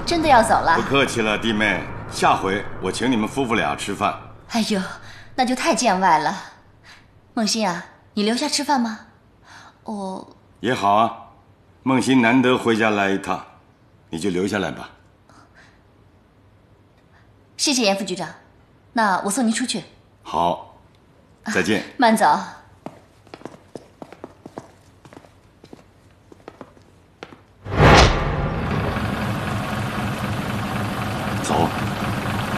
真的要走了？ 不客气了，弟妹，下回我请你们夫妇俩吃饭。 哎呦，那就太见外了。梦欣啊，你留下吃饭吗？ 也好啊，梦欣难得回家来一趟，你就留下来吧。 谢谢严副局长，那我送您出去。 好，再见。 慢走。